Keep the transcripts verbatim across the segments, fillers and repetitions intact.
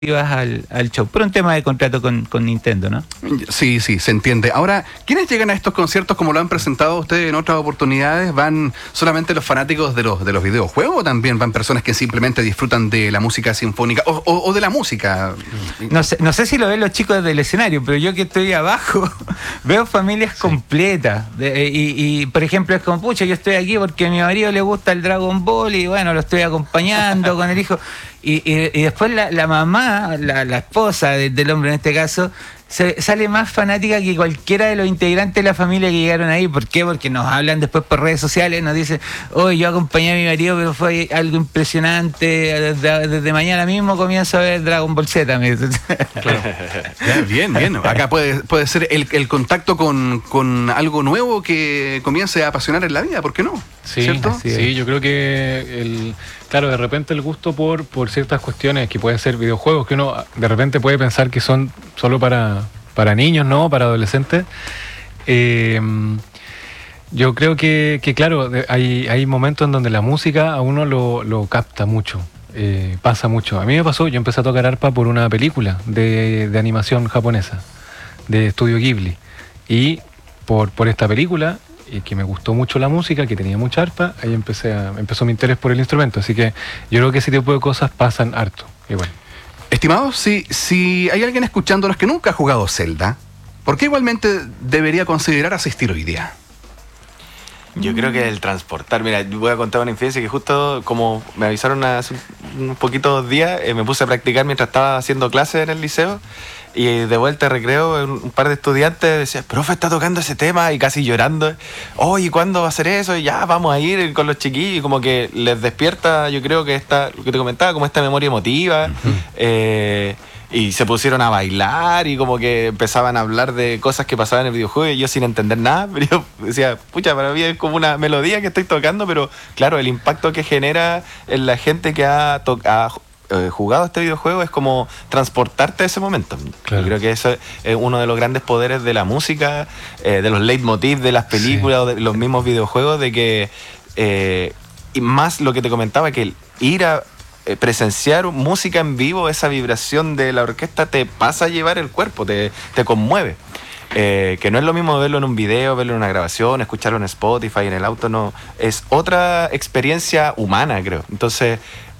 Al, al show, por un tema de contrato con, con Nintendo, ¿no? Sí, sí, se entiende. Ahora, ¿quiénes llegan a estos conciertos como lo han presentado ustedes en otras oportunidades? ¿Van solamente los fanáticos de los de los videojuegos o también van personas que simplemente disfrutan de la música sinfónica o, o, o de la música? No sé, no sé si lo ven los chicos del escenario, pero yo que estoy abajo veo familias sí. completas. De, y, y, por ejemplo, es como, pucha, yo estoy aquí porque a mi marido le gusta el Dragon Ball y bueno, lo estoy acompañando con el hijo. Y, y, y después la, la mamá, la, la esposa de, del hombre en este caso, se, sale más fanática que cualquiera de los integrantes de la familia que llegaron ahí. ¿Por qué? Porque nos hablan después por redes sociales, nos dicen, hoy oh, yo acompañé a mi marido, pero fue algo impresionante, desde, desde mañana mismo comienzo a ver Dragon Ball Z. Claro. Bien, bien. Acá puede, puede ser el, el contacto con, con algo nuevo que comience a apasionar en la vida, ¿por qué no? Sí, ¿cierto? Sí, yo creo que el... Claro, de repente el gusto por, por ciertas cuestiones que pueden ser videojuegos que uno de repente puede pensar que son solo para, para niños, ¿no? Para adolescentes. Eh, yo creo que, que claro, hay, hay momentos en donde la música a uno lo, lo capta mucho, eh, pasa mucho. A mí me pasó, yo empecé a tocar arpa por una película de, de animación japonesa, de Estudio Ghibli. Y por, por esta película... y que me gustó mucho la música, que tenía mucha arpa, ahí empecé a, empezó mi interés por el instrumento, así que yo creo que ese tipo de cosas pasan harto. Y bueno. Estimados, si, si hay alguien escuchándonos que nunca ha jugado Zelda, ¿por qué igualmente debería considerar asistir hoy día? Yo creo que el transportar, mira, voy a contar una infidencia que justo como me avisaron hace unos poquitos días, eh, me puse a practicar mientras estaba haciendo clases en el liceo. Y de vuelta a recreo, un par de estudiantes decían, profe, está tocando ese tema, y casi llorando. Oye, ¿cuándo va a ser eso? Y ya, vamos a ir con los chiquillos. Y como que les despierta, yo creo que esta, lo que te comentaba, como esta memoria emotiva. Uh-huh. eh, y se pusieron a bailar y como que empezaban a hablar de cosas que pasaban en el videojuego y yo sin entender nada. Pero yo decía, pucha, para mí es como una melodía que estoy tocando, pero claro, el impacto que genera en la gente que ha tocado, Eh, jugado este videojuego es como transportarte a ese momento. Claro. Yo creo que eso es uno de los grandes poderes de la música, eh, de los leitmotiv de las películas sí. o de los mismos videojuegos, de que eh, y más lo que te comentaba, que el ir a eh, presenciar música en vivo, esa vibración de la orquesta te pasa a llevar el cuerpo, te, te conmueve. Eh, que no es lo mismo verlo en un video, verlo en una grabación, escucharlo en Spotify, en el auto, no. Es otra experiencia humana, creo. Entonces,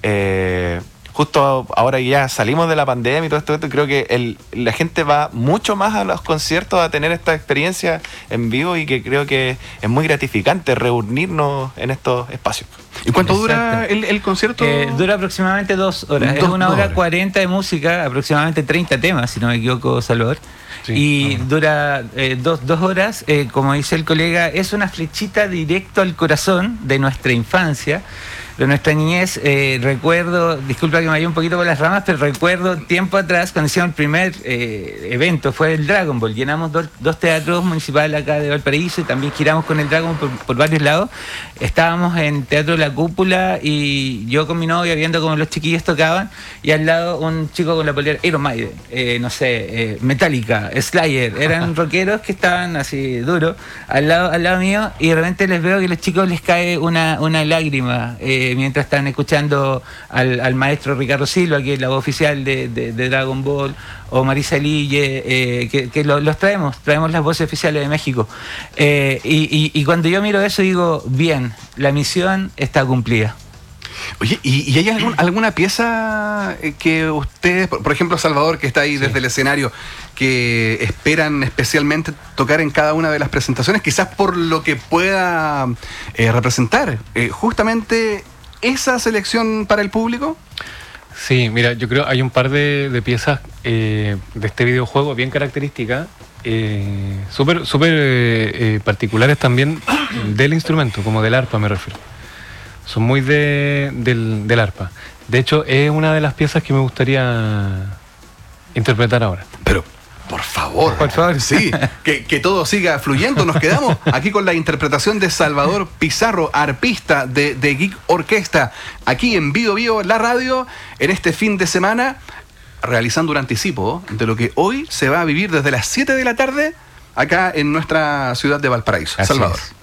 eh, justo ahora ya salimos de la pandemia y todo esto, creo que el, la gente va mucho más a los conciertos a tener esta experiencia en vivo y que creo que es muy gratificante reunirnos en estos espacios. ¿Y cuánto dura el, el concierto? Eh, dura aproximadamente dos horas. Dos, es una hora cuarenta de música, aproximadamente treinta temas, si no me equivoco, Salvador. Sí, y no. dura eh, dos, dos horas, eh, como dice el colega, es una flechita directo al corazón de nuestra infancia, de nuestra niñez. Eh, recuerdo, disculpa que me vaya un poquito por las ramas, pero recuerdo tiempo atrás, cuando hicimos el primer eh, evento, fue el Dragon Ball. Llenamos do, dos teatros municipales acá de Valparaíso y también giramos con el Dragon por, por varios lados. Estábamos en Teatro La Cúpula y yo con mi novia viendo cómo los chiquillos tocaban y al lado un chico con la polera Iron Maiden, eh, no sé, eh, Metallica, Slayer, eran rockeros que estaban así duros al lado, al lado mío y de repente les veo que a los chicos les cae una, una lágrima eh, mientras están escuchando al, al maestro Ricardo Silva, que es la voz oficial de, de, de Dragon Ball, o Marisa Lille, eh, que, que lo, los traemos, traemos las voces oficiales de México. Eh, y, y, y cuando yo miro eso digo, bien, la misión está cumplida. Oye, ¿y, y hay algún, alguna pieza que ustedes, por, por ejemplo Salvador, que está ahí sí. desde el escenario, que esperan especialmente tocar en cada una de las presentaciones, quizás por lo que pueda eh, representar eh, justamente esa selección para el público? Sí, mira, yo creo hay un par de, de piezas eh, de este videojuego bien características, eh, súper súper eh, particulares también del instrumento, como del arpa me refiero. Son muy de, del, del arpa. De hecho, es una de las piezas que me gustaría interpretar ahora. Pero, por favor, por favor, sí, que, que todo siga fluyendo. Nos quedamos aquí con la interpretación de Salvador Pizarro, arpista de, de Geek Orquesta, aquí en Bio Bio, la radio, en este fin de semana, realizando un anticipo de lo que hoy se va a vivir desde las siete de la tarde acá en nuestra ciudad de Valparaíso. Así Salvador. Es.